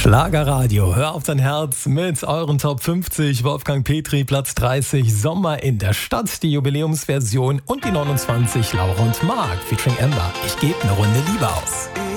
Schlagerradio, hör auf dein Herz mit euren Top 50, Wolfgang Petri, Platz 30, Sommer in der Stadt, die Jubiläumsversion und die 29, Laura und Marc featuring Amber. Ich gebe eine Runde Liebe aus.